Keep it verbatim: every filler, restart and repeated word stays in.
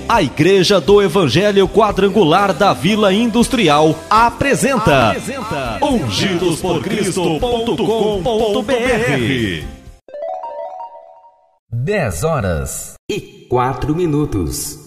A Igreja do Evangelho Quadrangular da Vila Industrial apresenta, apresenta ungidos por cristo ponto com ponto b r. dez horas e quatro minutos.